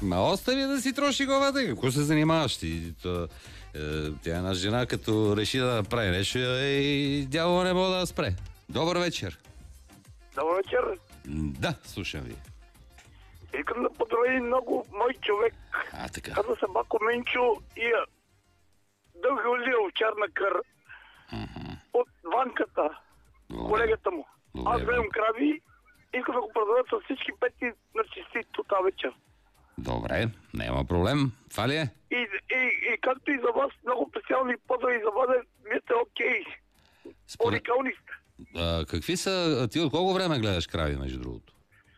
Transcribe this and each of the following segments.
Ма остави да си троши главата. Какво се занимаваш ти? Тя една жена, като реши да направи нещо, дявола не мога да спре. Добър вечер. Добър вечер. Да, слушам ви. Искам да поздравя много мой човек. Така. Казва се Бако Менчо и дълго ли овчарна кър от ванката, колегата му. Аз гледам крави, искам да го поздравя с всички пети на честито тази вечер. Добре, няма проблем. Това ли е? И както и за вас, много специални поздрави за вас, вие сте окей. Уникални сте. Какви са... Ти от колко време гледаш крави, между другото?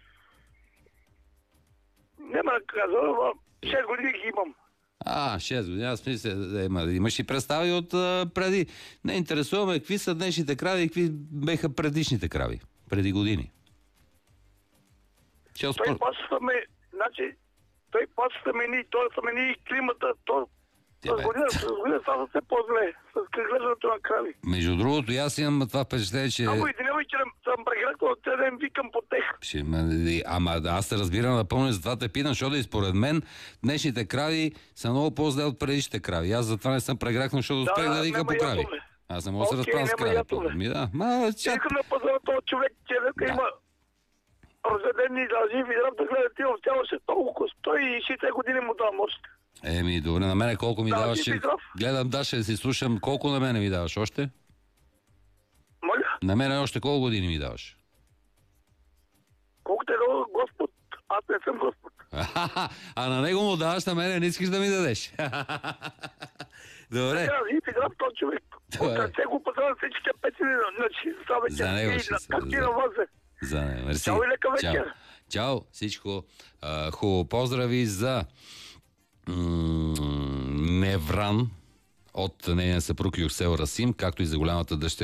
Нема да казвам, но 6 години ги имам. 6 години. Аз мисля, имаш и представи от преди. Не интересуваме какви са днешните крави и какви беха предишните крави. Преди години. Той пасваме, значи, той пасваме и климата, с година става все по-зле, с гледането на крави. Между другото, аз имам това впечатление, че... Ако извинявай, че съм прегракнал от ден, викам по тех. Ама аз се разбирам напълно, за това те питам, защото и според мен днешните крави са много по-зле от предишните крави. Аз затова не съм прегракнал, защото успех да викам по крави. Аз не мога да се разправя с крави. Искам да поздравя този човек, че има разведени да живи, да гледа тия овцяваше толкова 160 години му давам още. Добре, на мене колко ми даваш? Гледам, Даша, да си слушам. Колко на мене ми даваш още? Моля? На мене още колко години ми даваш? Колко те дава Господ? Аз не съм Господ. А на него му даваш, на мене не искаш да ми дадеш. Добре. И ти дам този човек. От ръце го поздравя всичките пети на чиста вечер. За него ще се. Как ти на вас е? За него, мерси. Чао и лека вечер. Чао, всичко хубаво. Поздрави за Невран от нейния съпруг Юксел Расим, както и за голямата дъщеря